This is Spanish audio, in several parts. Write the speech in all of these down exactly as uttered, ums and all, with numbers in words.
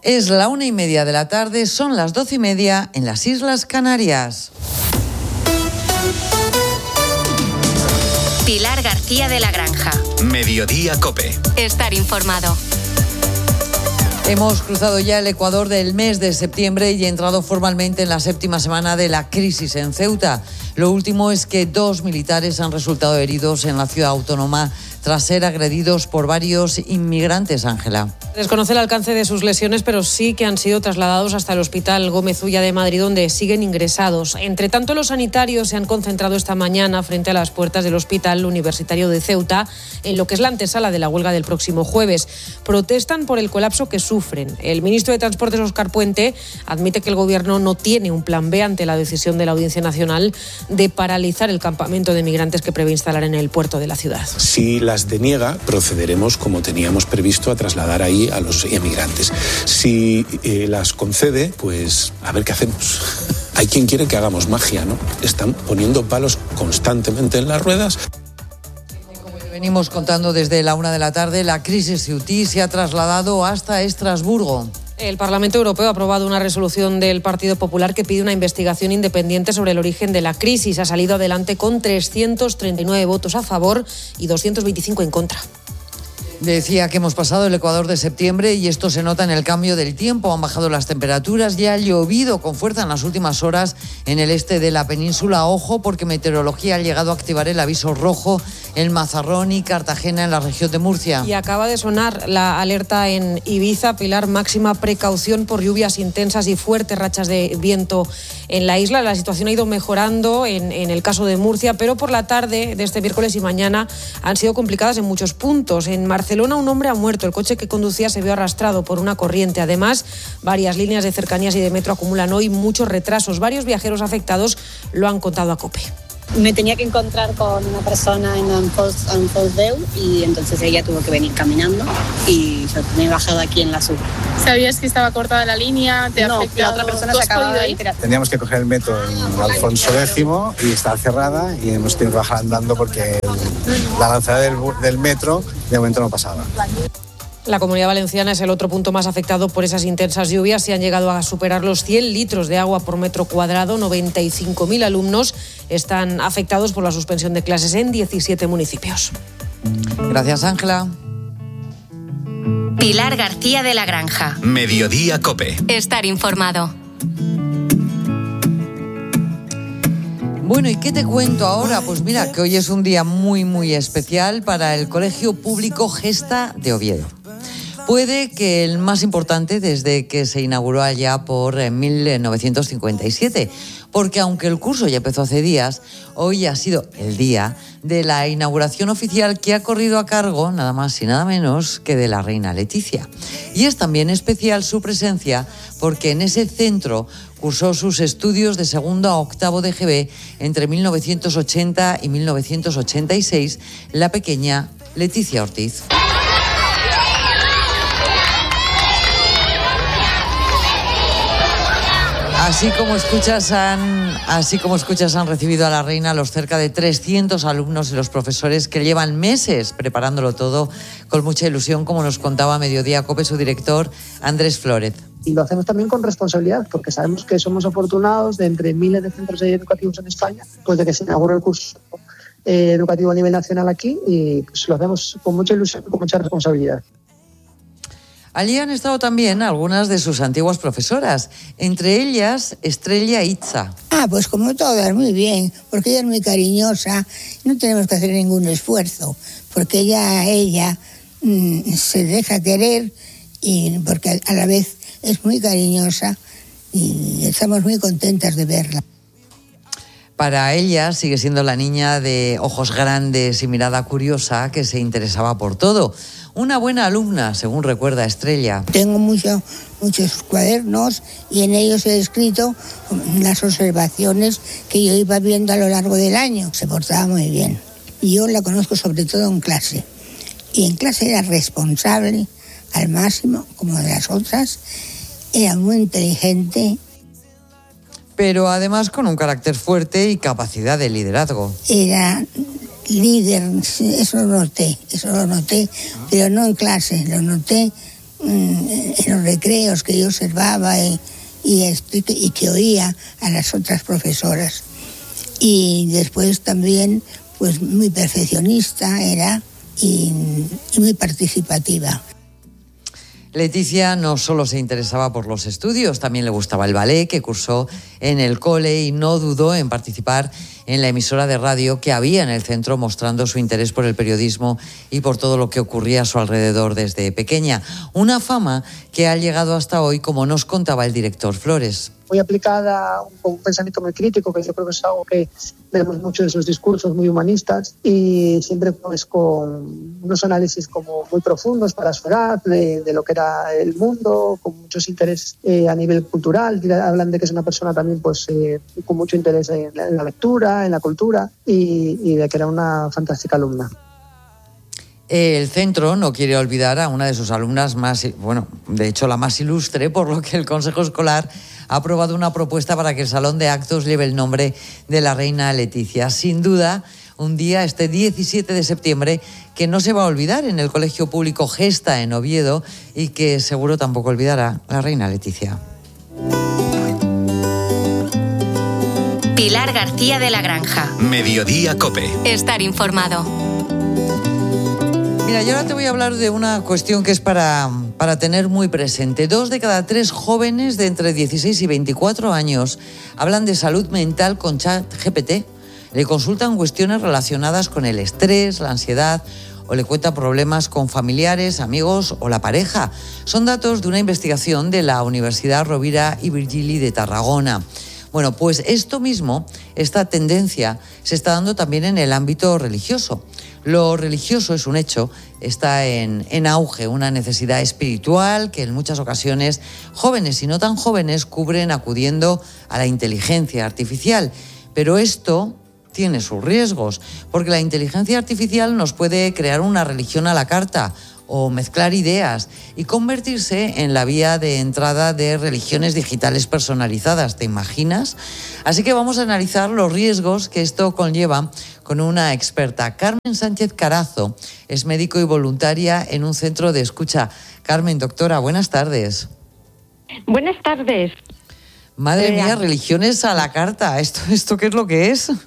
Es la una y media de la tarde, son las doce y media en las Islas Canarias. Pilar García de la Granja. Mediodía COPE. Estar informado. Hemos cruzado ya el Ecuador del mes de septiembre y entrado formalmente en la séptima semana de la crisis en Ceuta. Lo último es que dos militares han resultado heridos en la ciudad autónoma tras ser agredidos por varios inmigrantes, Ángela. Desconoce el alcance de sus lesiones, pero sí que han sido trasladados hasta el Hospital Gómez Ulla de Madrid, donde siguen ingresados. Entre tanto, los sanitarios se han concentrado esta mañana frente a las puertas del Hospital Universitario de Ceuta, en lo que es la antesala de la huelga del próximo jueves. Protestan por el colapso que sufren. El ministro de Transportes, Óscar Puente, admite que el Gobierno no tiene un plan B ante la decisión de la Audiencia Nacional de paralizar el campamento de migrantes que prevé instalar en el puerto de la ciudad. Si las deniega, procederemos, como teníamos previsto, a trasladar ahí a los emigrantes. Si eh, las concede, pues a ver qué hacemos. Hay quien quiere que hagamos magia, ¿no? Están poniendo palos constantemente en las ruedas. Como venimos contando desde la una de la tarde, la crisis ceutí se ha trasladado hasta Estrasburgo. El Parlamento Europeo ha aprobado una resolución del Partido Popular que pide una investigación independiente sobre el origen de la crisis. Ha salido adelante con trescientos treinta y nueve votos a favor y doscientos veinticinco en contra. Decía que hemos pasado el Ecuador de septiembre y esto se nota en el cambio del tiempo. Han bajado las temperaturas y ha llovido con fuerza en las últimas horas en el este de la península. Ojo, porque Meteorología ha llegado a activar el aviso rojo en Mazarrón y Cartagena, en la región de Murcia. Y acaba de sonar la alerta en Ibiza. Pilar, máxima precaución por lluvias intensas y fuertes rachas de viento en la isla. La situación ha ido mejorando en, en el caso de Murcia, pero por la tarde de este miércoles y mañana han sido complicadas en muchos puntos. En Barcelona, un hombre ha muerto. El coche que conducía se vio arrastrado por una corriente. Además, varias líneas de cercanías y de metro acumulan hoy muchos retrasos. Varios viajeros afectados lo han contado a COPE. Me tenía que encontrar con una persona en Ampoldeu y entonces ella tuvo que venir caminando y yo me he bajado aquí en la sur. ¿Sabías que estaba cortada la línea? ¿Te no, ha afectado? la otra persona se acaba de ir. Teníamos que coger el metro en Alfonso Décimo y está cerrada y hemos tenido que bajar andando porque el, la lanzada del, del metro de momento no pasaba. La Comunidad Valenciana es el otro punto más afectado por esas intensas lluvias. Se han llegado a superar los cien litros de agua por metro cuadrado. noventa y cinco mil alumnos están afectados por la suspensión de clases en diecisiete municipios. Gracias, Ángela. Pilar García de la Granja. Mediodía COPE. Estar informado. Bueno, ¿y qué te cuento ahora? Pues mira, que hoy es un día muy, muy especial para el Colegio Público Gesta de Oviedo. Puede que el más importante desde que se inauguró allá por mil novecientos cincuenta y siete, porque aunque el curso ya empezó hace días, hoy ha sido el día de la inauguración oficial que ha corrido a cargo nada más y nada menos que de la reina Leticia. Y es también especial su presencia porque en ese centro cursó sus estudios de segundo a octavo de G B entre mil novecientos ochenta y mil novecientos ochenta y seis la pequeña Leticia Ortiz. Así como escuchas han, así como escuchas han recibido a la reina los cerca de trescientos alumnos y los profesores que llevan meses preparándolo todo con mucha ilusión, como nos contaba Mediodía COPE su director Andrés Flórez. Y lo hacemos también con responsabilidad, porque sabemos que somos afortunados de entre miles de centros educativos en España, pues de que se inaugure el curso eh, educativo a nivel nacional aquí, y pues lo hacemos con mucha ilusión y con mucha responsabilidad. Allí han estado también algunas de sus antiguas profesoras, entre ellas Estrella Itza. Ah, pues como todas, muy bien, porque ella es muy cariñosa, no tenemos que hacer ningún esfuerzo, porque ella, ella mmm, se deja querer y porque a la vez es muy cariñosa y estamos muy contentas de verla. Para ella sigue siendo la niña de ojos grandes y mirada curiosa que se interesaba por todo. Una buena alumna, según recuerda Estrella. Tengo mucho, muchos cuadernos y en ellos he escrito las observaciones que yo iba viendo a lo largo del año. Se portaba muy bien. Y yo la conozco sobre todo en clase. Y en clase era responsable al máximo, como de las otras. Era muy inteligente. Pero además con un carácter fuerte y capacidad de liderazgo. Era líder, eso lo noté, eso lo noté, pero no en clase, lo noté en los recreos que yo observaba y, y, y que oía a las otras profesoras. Y después también, pues muy perfeccionista era y, y muy participativa. Leticia no solo se interesaba por los estudios, también le gustaba el ballet, que cursó en el cole, y no dudó en participar en la emisora de radio que había en el centro, mostrando su interés por el periodismo y por todo lo que ocurría a su alrededor desde pequeña. Una fama que ha llegado hasta hoy, como nos contaba el director Flores. Muy aplicada, con un pensamiento muy crítico, que yo creo que es algo que vemos mucho en sus discursos, muy humanistas, y siempre pues con unos análisis como muy profundos para su edad, de, de lo que era el mundo, con muchos intereses eh, a nivel cultural. Hablan de que es una persona también pues eh, con mucho interés en la, en la lectura, en la cultura, y, y de que era una fantástica alumna. El centro no quiere olvidar a una de sus alumnas más, bueno, de hecho la más ilustre, por lo que el Consejo Escolar ha aprobado una propuesta para que el Salón de Actos lleve el nombre de la reina Leticia. Sin duda, un día, este diecisiete de septiembre, que no se va a olvidar en el Colegio Público Gesta en Oviedo, y que seguro tampoco olvidará la reina Leticia. Pilar García de la Granja. Mediodía COPE. Estar informado. Mira, yo ahora te voy a hablar de una cuestión que es para, para tener muy presente. Dos de cada tres jóvenes de entre dieciséis y veinticuatro años hablan de salud mental con ChatGPT. Le consultan cuestiones relacionadas con el estrés, la ansiedad, o le cuentan problemas con familiares, amigos o la pareja. Son datos de una investigación de la Universidad Rovira i Virgili de Tarragona. Bueno, pues esto mismo, esta tendencia, se está dando también en el ámbito religioso. Lo religioso es un hecho, está en, en auge, una necesidad espiritual que en muchas ocasiones jóvenes y no tan jóvenes cubren acudiendo a la inteligencia artificial. Pero esto tiene sus riesgos, porque la inteligencia artificial nos puede crear una religión a la carta o mezclar ideas y convertirse en la vía de entrada de religiones digitales personalizadas, ¿te imaginas? Así que vamos a analizar los riesgos que esto conlleva con una experta. Carmen Sánchez Carazo es médico y voluntaria en un centro de escucha. Carmen, doctora, buenas tardes. Buenas tardes. Madre mía, religiones a la carta, ¿esto, esto qué es lo que es?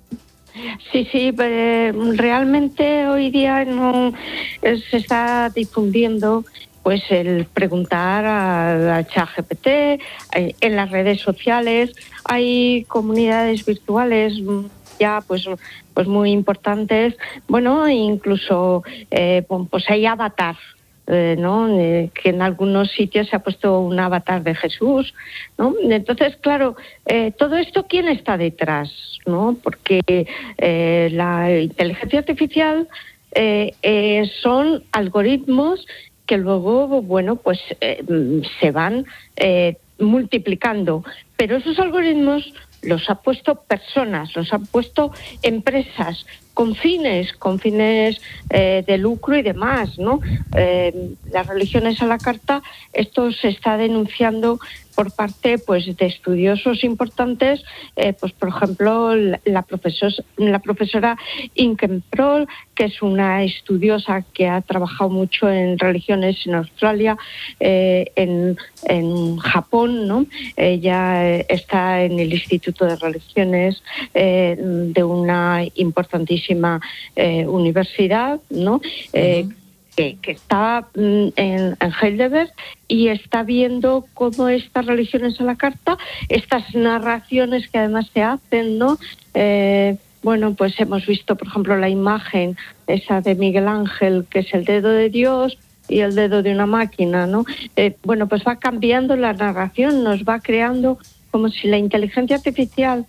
Sí, sí, realmente hoy día no se está difundiendo pues el preguntar a, a ChatGPT en las redes sociales. Hay comunidades virtuales ya pues pues muy importantes. Bueno, incluso eh, pues hay avatar. Eh, ¿no? Eh, que en algunos sitios se ha puesto un avatar de Jesús, ¿no? Entonces, claro, eh, todo esto, ¿quién está detrás? ¿No? Porque eh, la inteligencia artificial eh, eh, son algoritmos que luego, bueno, pues eh, se van eh, multiplicando, pero esos algoritmos los ha puesto personas, los han puesto empresas con fines, con fines eh, de lucro y demás, ¿no? Eh, las religiones a la carta, esto se está denunciando por parte pues de estudiosos importantes, eh, pues por ejemplo la, la, profesor, la profesora Inkenprol, que es una estudiosa que ha trabajado mucho en religiones en Australia, eh, en, en Japón, ¿no? Ella está en el Instituto de Religiones eh, de una importantísima eh, universidad, ¿no? Eh, uh-huh. Que, que está en, en Heidelberg y está viendo cómo estas religiones a la carta, estas narraciones que además se hacen, ¿no? Eh, bueno, pues hemos visto, por ejemplo, la imagen esa de Miguel Ángel, que es el dedo de Dios y el dedo de una máquina, ¿no? Eh, bueno, pues va cambiando la narración, nos va creando como si la inteligencia artificial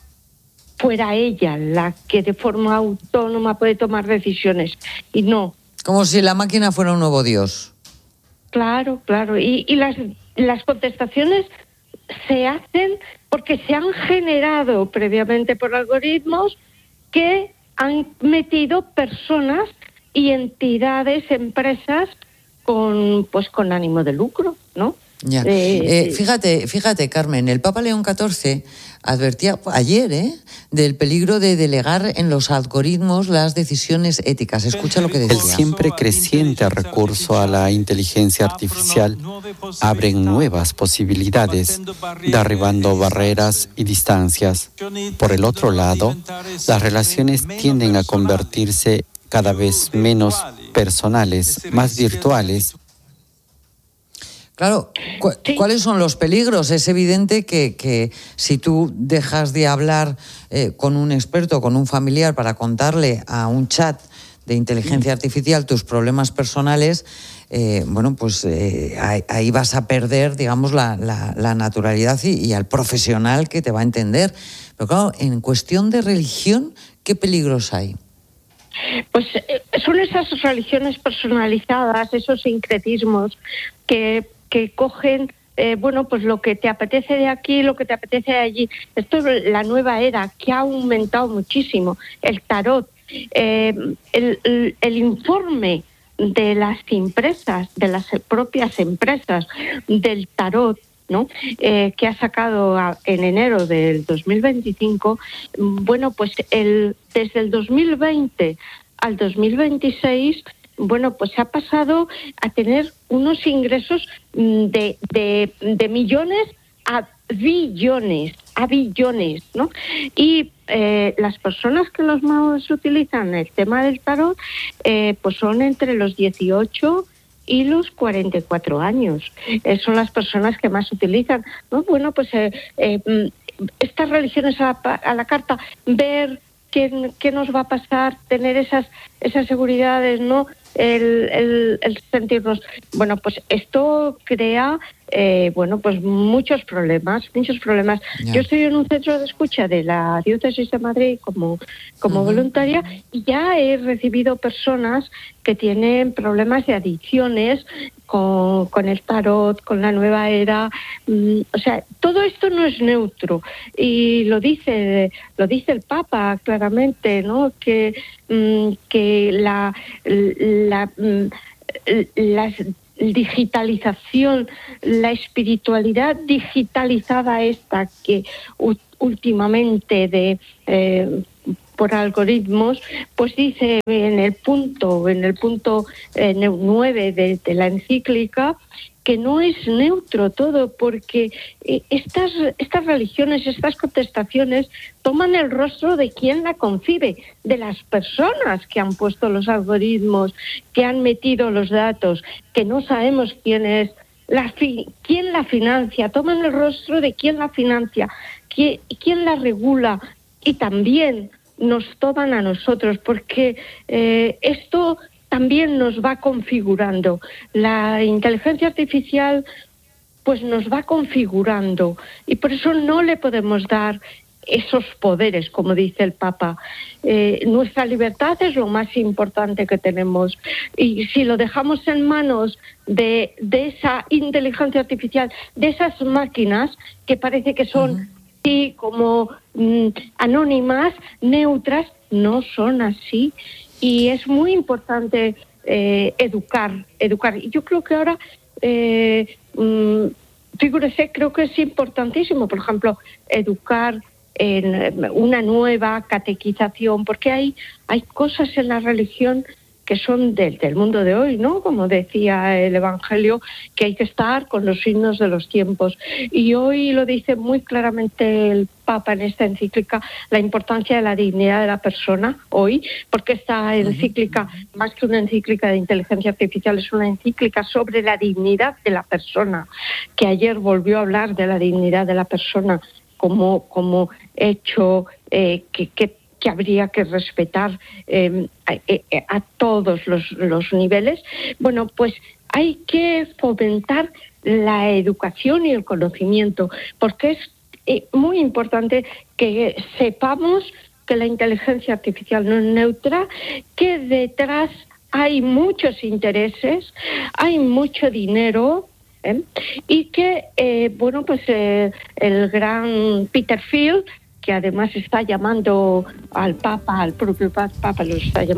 fuera ella la que de forma autónoma puede tomar decisiones, y no. Como si la máquina fuera un nuevo Dios. Claro, claro. Y, y las, las contestaciones se hacen porque se han generado previamente por algoritmos que han metido personas y entidades, empresas con, pues, con ánimo de lucro, ¿no? Ya. Eh, eh, fíjate, fíjate, Carmen, el Papa León catorce advertía ayer ¿eh? del peligro de delegar en los algoritmos las decisiones éticas. Escucha lo que decía. El siempre creciente recurso a la inteligencia artificial abre nuevas posibilidades, derribando barreras y distancias. Por el otro lado, las relaciones tienden a convertirse cada vez menos personales, más virtuales. Claro, ¿cu- ¿cuáles son los peligros? Es evidente que, que si tú dejas de hablar eh, con un experto, con un familiar, para contarle a un chat de inteligencia artificial tus problemas personales, eh, bueno, pues eh, ahí, ahí vas a perder, digamos, la, la, la naturalidad y, y al profesional que te va a entender. Pero claro, en cuestión de religión, ¿qué peligros hay? Pues eh, son esas religiones personalizadas, esos sincretismos que... que cogen, eh, bueno, pues lo que te apetece de aquí, lo que te apetece de allí. Esto es la nueva era, que ha aumentado muchísimo. El tarot, eh, el, el, el informe de las empresas, de las propias empresas del tarot, ¿no? Eh, que ha sacado a, en enero del dos mil veinticinco, bueno, pues el, desde el dos mil veinte al dos mil veintiséis... bueno, pues ha pasado a tener unos ingresos de, de, de millones a billones, a billones, ¿no? Y eh, las personas que los más utilizan el tema del tarot, eh, pues son entre los dieciocho y los cuarenta y cuatro años. Eh, son las personas que más utilizan, ¿no? Bueno, pues eh, eh, estas religiones a la, a la carta, ver qué, qué nos va a pasar, tener esas, esas seguridades, ¿no? El, el, el sentirnos, bueno, pues esto crea, eh, bueno, pues muchos problemas, muchos problemas. Yeah. Yo estoy en un centro de escucha de la Diócesis de Madrid como, como uh-huh. voluntaria, y ya he recibido personas que tienen problemas de adicciones con, con el tarot, con la nueva era. Mm, o sea, todo esto no es neutro, y lo dice, lo dice el Papa claramente, ¿no? Que mm, que la la, la digitalización, la espiritualidad digitalizada esta que u, últimamente de eh, por algoritmos, pues dice en el punto en el punto eh, nueve de, de la encíclica que no es neutro todo, porque eh, estas estas religiones, estas contestaciones toman el rostro de quien la concibe, de las personas que han puesto los algoritmos, que han metido los datos, que no sabemos quién es, la fi- quién la financia, toman el rostro de quién la financia, quién, quién la regula, y también nos toman a nosotros, porque eh, esto también nos va configurando. La inteligencia artificial pues nos va configurando, y por eso no le podemos dar esos poderes, como dice el Papa. Eh, nuestra libertad es lo más importante que tenemos, y si lo dejamos en manos de, de esa inteligencia artificial, de esas máquinas que parece que son uh-huh. sí, como mm, anónimas, neutras, no son así. Y es muy importante eh, educar, educar. Y yo creo que ahora, eh, mmm, figúrese, creo que es importantísimo, por ejemplo, educar en una nueva catequización, porque hay, hay cosas en la religión que son del, del mundo de hoy, ¿no? Como decía el Evangelio, que hay que estar con los signos de los tiempos. Y hoy lo dice muy claramente el Papa en esta encíclica, la importancia de la dignidad de la persona hoy, porque esta encíclica, más que una encíclica de inteligencia artificial, es una encíclica sobre la dignidad de la persona, que ayer volvió a hablar de la dignidad de la persona como, como hecho eh, que, que que habría que respetar eh, a, a todos los, los niveles. Bueno, pues hay que fomentar la educación y el conocimiento, porque es eh, muy importante que sepamos que la inteligencia artificial no es neutra, que detrás hay muchos intereses, hay mucho dinero, ¿eh? y que, eh, bueno, pues eh, el gran Peter Thiel, que además está llamando al Papa, al propio Papa lo está llamando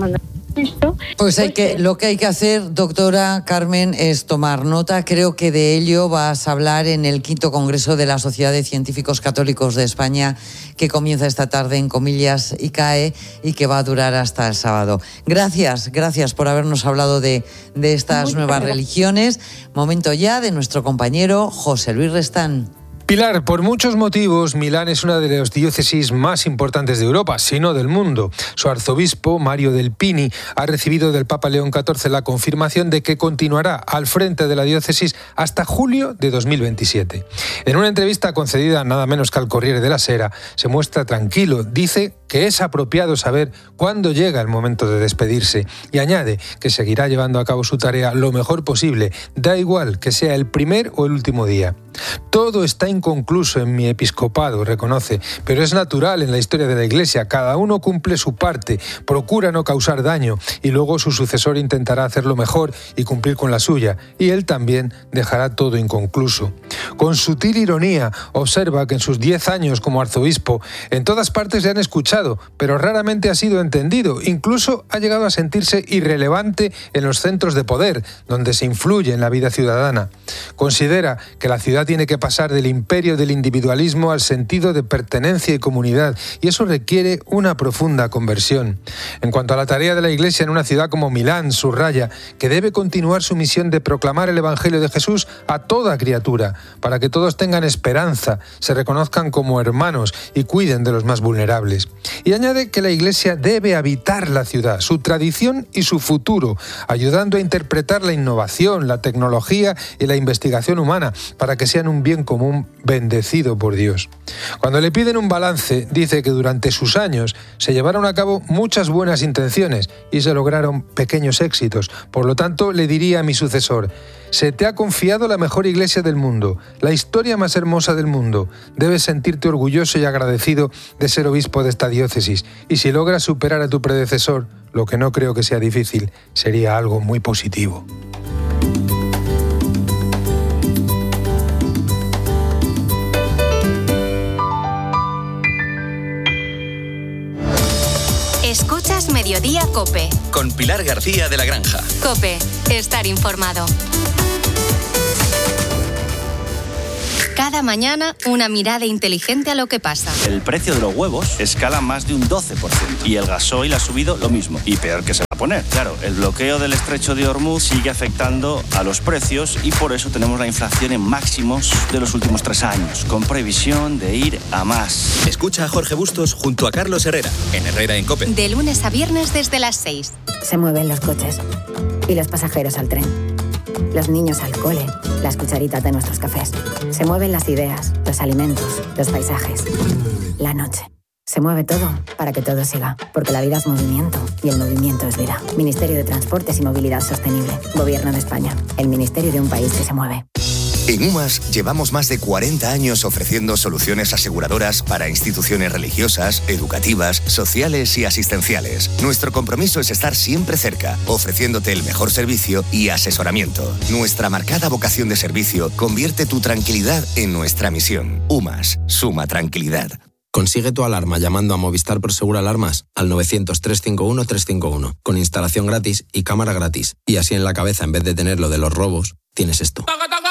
visto. Pues hay que, lo que hay que hacer, doctora Carmen, es tomar nota. Creo que de ello vas a hablar en el quinto Congreso de la Sociedad de Científicos Católicos de España, que comienza esta tarde en Comillas y CAE y que va a durar hasta el sábado. Gracias, gracias por habernos hablado de, de estas Muy nuevas bien. religiones. Momento ya de nuestro compañero José Luis Restán. Pilar, por muchos motivos, Milán es una de las diócesis más importantes de Europa, si no del mundo. Su arzobispo, Mario Del Pini, ha recibido del Papa León catorce la confirmación de que continuará al frente de la diócesis hasta julio de dos mil veintisiete. En una entrevista concedida nada menos que al Corriere della Sera, se muestra tranquilo, dice que es apropiado saber cuándo llega el momento de despedirse y añade que seguirá llevando a cabo su tarea lo mejor posible, da igual que sea el primer o el último día. Todo está inconcluso en mi episcopado, reconoce, pero es natural en la historia de la Iglesia. Cada uno cumple su parte, procura no causar daño y luego su sucesor intentará hacerlo mejor y cumplir con la suya, y él también dejará todo inconcluso. Con sutil ironía observa que en sus diez años como arzobispo en todas partes le han escuchado, pero raramente ha sido entendido. Incluso ha llegado a sentirse irrelevante en los centros de poder, donde se influye en la vida ciudadana. Considera que la ciudad tiene que pasar del imperio del individualismo al sentido de pertenencia y comunidad, y eso requiere una profunda conversión. En cuanto a la tarea de la Iglesia en una ciudad como Milán, subraya que debe continuar su misión de proclamar el Evangelio de Jesús a toda criatura, para que todos tengan esperanza, se reconozcan como hermanos y cuiden de los más vulnerables. Y añade que la Iglesia debe habitar la ciudad, su tradición y su futuro, ayudando a interpretar la innovación, la tecnología y la investigación humana, para que sean un bien común bendecido por Dios. Cuando le piden un balance, dice que durante sus años se llevaron a cabo muchas buenas intenciones y se lograron pequeños éxitos. Por lo tanto, le diría a mi sucesor: se te ha confiado la mejor iglesia del mundo, la historia más hermosa del mundo. Debes sentirte orgulloso y agradecido de ser obispo de esta diócesis. Y si logras superar a tu predecesor, lo que no creo que sea difícil, sería algo muy positivo. Escuchas Mediodía COPE. Con Pilar García de la Granja. COPE, estar informado. Cada mañana, una mirada inteligente a lo que pasa. El precio de los huevos escala más de un doce por ciento y el gasoil ha subido lo mismo. Y peor que se va a poner. Claro, el bloqueo del estrecho de Hormuz sigue afectando a los precios y por eso tenemos la inflación en máximos de los últimos tres años, con previsión de ir a más. Escucha a Jorge Bustos junto a Carlos Herrera, en Herrera en COPE. De lunes a viernes desde las seis. Se mueven los coches y los pasajeros al tren. Los niños al cole, las cucharitas de nuestros cafés. Se mueven las ideas, los alimentos, los paisajes. La noche. Se mueve todo para que todo siga, porque la vida es movimiento y el movimiento es vida. Ministerio de Transportes y Movilidad Sostenible. Gobierno de España. El ministerio de un país que se mueve. En UMAS llevamos más de cuarenta años ofreciendo soluciones aseguradoras para instituciones religiosas, educativas, sociales y asistenciales. Nuestro compromiso es estar siempre cerca, ofreciéndote el mejor servicio y asesoramiento. Nuestra marcada vocación de servicio convierte tu tranquilidad en nuestra misión. UMAS, suma tranquilidad. Consigue tu alarma llamando a Movistar Prosegur Alarmas al novecientos, trescientos cincuenta y uno, trescientos cincuenta y uno, con instalación gratis y cámara gratis. Y así en la cabeza, en vez de tener lo de los robos, tienes esto.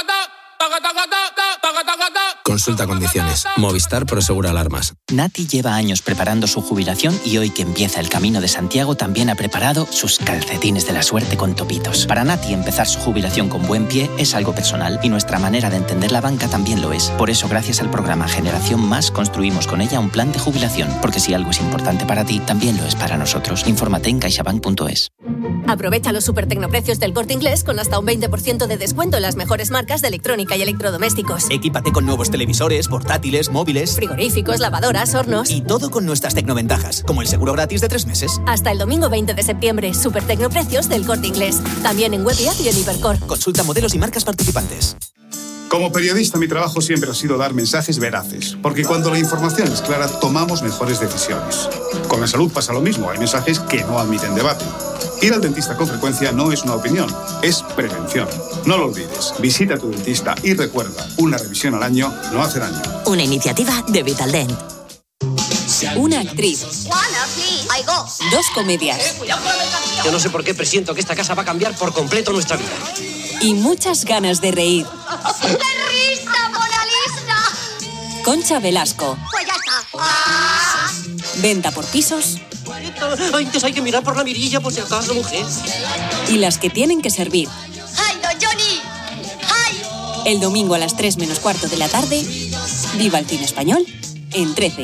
Consulta condiciones. Movistar Prosegur Alarmas. Nati lleva años preparando su jubilación y hoy que empieza el Camino de Santiago también ha preparado sus calcetines de la suerte con topitos. Para Nati empezar su jubilación con buen pie es algo personal y nuestra manera de entender la banca también lo es. Por eso gracias al programa Generación Más construimos con ella un plan de jubilación, porque si algo es importante para ti, también lo es para nosotros. Infórmate en caixabank punto es. Aprovecha los super tecnoprecios del Corte Inglés con hasta un veinte por ciento de descuento en las mejores marcas de electrónica y electrodomésticos. Equípate con nuevos televisores, portátiles, móviles, frigoríficos, lavadoras, hornos. Y todo con nuestras tecnoventajas, como el seguro gratis de tres meses. Hasta el domingo veinte de septiembre, super tecnoprecios del Corte Inglés. También en web y app y en Hipercor. Consulta modelos y marcas participantes. Como periodista, mi trabajo siempre ha sido dar mensajes veraces, porque cuando la información es clara, tomamos mejores decisiones. Con la salud pasa lo mismo, hay mensajes que no admiten debate. Ir al dentista con frecuencia no es una opinión, es prevención. No lo olvides, visita a tu dentista y recuerda, una revisión al año no hace daño. Una iniciativa de Vitaldent. Una actriz, dos comedias. Yo no sé por qué presiento que esta casa va a cambiar por completo nuestra vida. Y muchas ganas de reír. ¡De risa, Mona Lisa! Concha Velasco. Pues ya está. ¡Ah! Venta por pisos. Antes hay que mirar por la mirilla por si acaso, mujer. Y las que tienen que servir. ¡Ay, don Johnny! ¡Ay! El domingo a las tres menos cuarto de la tarde, viva el cine español en trece.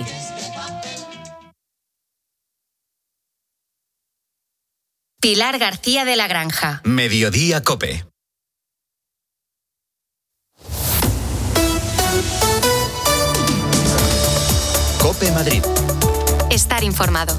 Pilar García de la Granja. Mediodía COPE. COPE Madrid. Estar informado.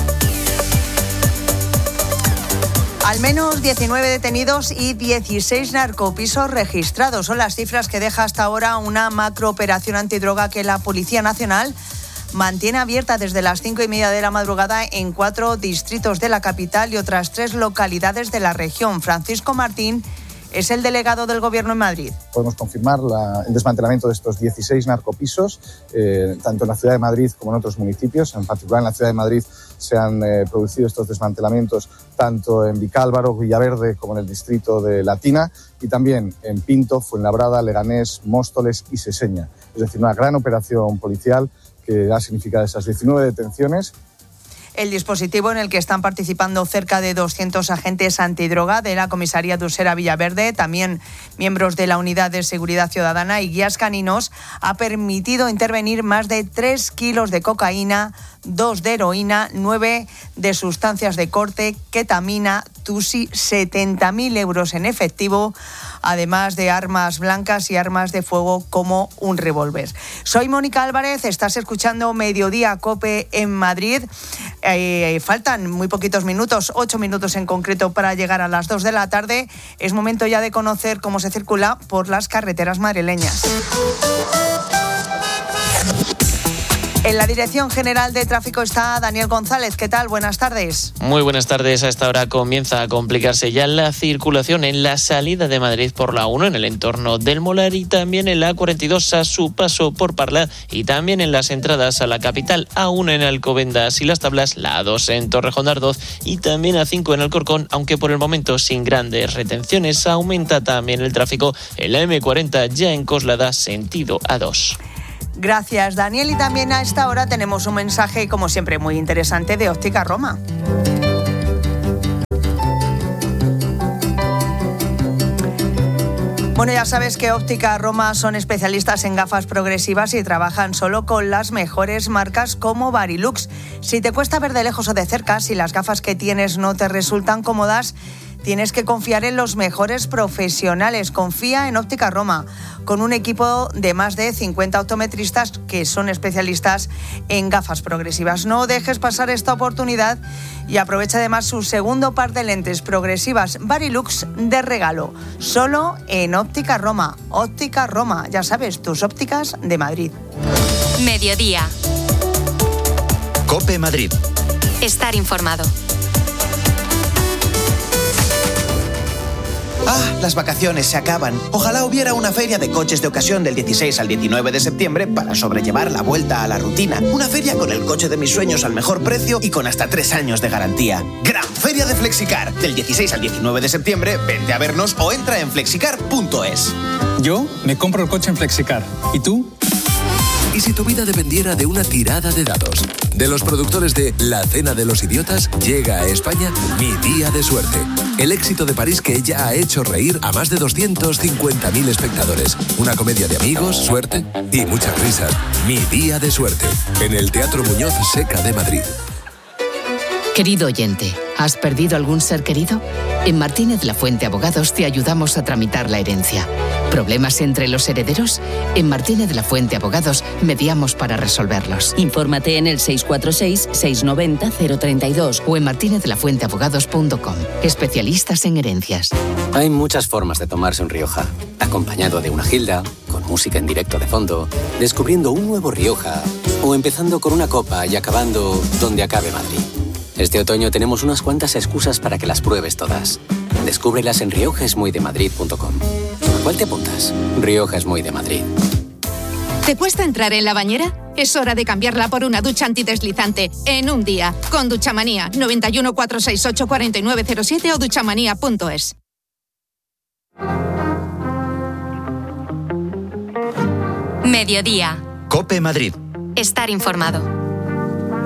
Al menos diecinueve detenidos y dieciséis narcopisos registrados. Son las cifras que deja hasta ahora una macrooperación antidroga que la Policía Nacional mantiene abierta desde las cinco y media de la madrugada en cuatro distritos de la capital y otras tres localidades de la región. Francisco Martín es el delegado del Gobierno en Madrid. Podemos confirmar la, el desmantelamiento de estos dieciséis narcopisos, eh, tanto en la ciudad de Madrid como en otros municipios. En particular en la ciudad de Madrid se han eh, producido estos desmantelamientos tanto en Vicálvaro, Villaverde como en el distrito de Latina y también en Pinto, Fuenlabrada, Leganés, Móstoles y Seseña. Es decir, una gran operación policial que ha significado esas diecinueve detenciones. El dispositivo en el que están participando cerca de doscientos agentes antidroga de la comisaría de Usera Villaverde, también miembros de la Unidad de Seguridad Ciudadana y guías caninos, ha permitido intervenir más de tres kilos de cocaína, dos de heroína, nueve de sustancias de corte, ketamina, tusi, setenta mil euros en efectivo, además de armas blancas y armas de fuego como un revólver. Soy Mónica Álvarez, estás escuchando Mediodía COPE en Madrid. Eh, faltan muy poquitos minutos, ocho minutos en concreto para llegar a las dos de la tarde. Es momento ya de conocer cómo se circula por las carreteras madrileñas. En la Dirección General de Tráfico está Daniel González. ¿Qué tal? Buenas tardes. Muy buenas tardes. A esta hora comienza a complicarse ya la circulación en la salida de Madrid por la uno en el entorno del Molar y también en la cuarenta y dos a su paso por Parla y también en las entradas a la capital, a uno en Alcobendas y Las Tablas, la A dos en Torrejón de Ardoz y también a cinco en Alcorcón, aunque por el momento sin grandes retenciones. Aumenta también el tráfico en la eme cuarenta ya en Coslada, sentido A dos. Gracias, Daniel. Y también a esta hora tenemos un mensaje, como siempre, muy interesante de Óptica Roma. Bueno, ya sabes que Óptica Roma son especialistas en gafas progresivas y trabajan solo con las mejores marcas como Varilux. Si te cuesta ver de lejos o de cerca, si las gafas que tienes no te resultan cómodas, tienes que confiar en los mejores profesionales. Confía en Óptica Roma, con un equipo de más de cincuenta optometristas que son especialistas en gafas progresivas. No dejes pasar esta oportunidad y aprovecha además su segundo par de lentes progresivas Varilux de regalo. Solo en Óptica Roma. Óptica Roma, ya sabes, tus ópticas de Madrid. Mediodía. COPE Madrid. Estar informado. Ah, las vacaciones se acaban. Ojalá hubiera una feria de coches de ocasión del dieciséis al diecinueve de septiembre para sobrellevar la vuelta a la rutina. Una feria con el coche de mis sueños al mejor precio y con hasta tres años de garantía. Gran Feria de Flexicar. Del dieciséis al diecinueve de septiembre, vente a vernos o entra en flexicar punto es. Yo me compro el coche en Flexicar. ¿Y tú? ¿Y si tu vida dependiera de una tirada de dados? De los productores de La Cena de los Idiotas, llega a España Mi Día de Suerte. El éxito de París que ya ha hecho reír a más de doscientos cincuenta mil espectadores. Una comedia de amigos, suerte y muchas risas. Mi Día de Suerte. En el Teatro Muñoz Seca de Madrid. Querido oyente, ¿has perdido algún ser querido? En Martínez La Fuente Abogados te ayudamos a tramitar la herencia. ¿Problemas entre los herederos? En Martínez La Fuente Abogados mediamos para resolverlos. Infórmate en el seis cuatro seis, seis nueve cero, cero tres dos o en martinez la fuente abogados punto com. Especialistas en herencias. Hay muchas formas de tomarse un Rioja. Acompañado de una gilda, con música en directo de fondo, descubriendo un nuevo Rioja o empezando con una copa y acabando donde acabe Madrid. Este otoño tenemos unas cuantas excusas para que las pruebes todas. Descúbrelas en rioja es muy de madrid punto com. ¿A cuál te apuntas? Rioja es muy de Madrid. ¿Te cuesta entrar en la bañera? Es hora de cambiarla por una ducha antideslizante en un día. Con Duchamanía. noventa y uno, cuatrocientos sesenta y ocho, cuarenta y nueve cero siete o duchamanía punto es. Mediodía. COPE Madrid. Estar informado.